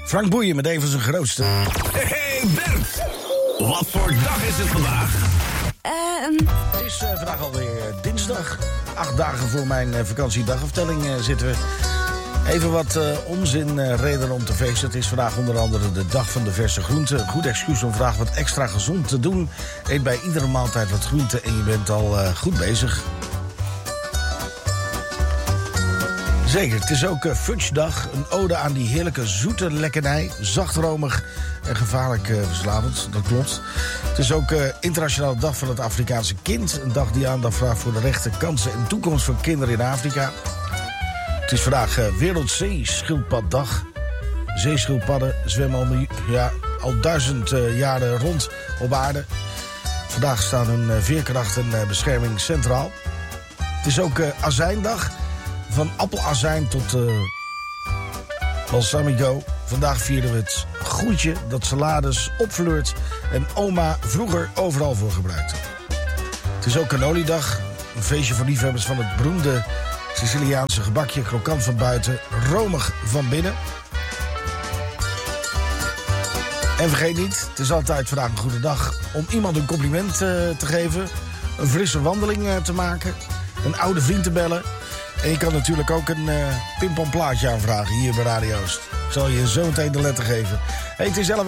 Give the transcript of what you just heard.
Frank Boeien met een van zijn grootste. Hey Bert, wat voor dag is het vandaag? Het is vandaag alweer dinsdag. 8 dagen voor mijn vakantiedagaftelling zitten we. Even wat onzin reden om te feesten. Het is vandaag onder andere de dag van de verse groenten. Een goed excuus om vandaag wat extra gezond te doen. Eet bij iedere maaltijd wat groenten en je bent al goed bezig. Zeker, het is ook Fudge-dag. Een ode aan die heerlijke zoete lekkernij. Zacht, romig en gevaarlijk verslavend, dat klopt. Het is ook internationale dag van het Afrikaanse kind. Een dag die aandacht vraagt voor de rechten, kansen en toekomst van kinderen in Afrika. Het is vandaag Wereldzeeschildpaddag. Zeeschildpadden zwemmen al 1000 jaren rond op aarde. Vandaag staan hun veerkracht en bescherming centraal. Het is ook azijndag. Van appelazijn tot balsamico. Vandaag vieren we het groentje dat salades opfleurt en oma vroeger overal voor gebruikte. Het is ook canolidag. Een feestje voor liefhebbers van het beroemde Siciliaanse gebakje. Krokant van buiten, romig van binnen. En vergeet niet, het is altijd vandaag een goede dag om iemand een compliment te geven. Een frisse wandeling te maken. Een oude vriend te bellen. En je kan natuurlijk ook een pimpon plaatje aanvragen hier bij Radio Oost. Ik zal je zo meteen de letter geven. Hey, het is 11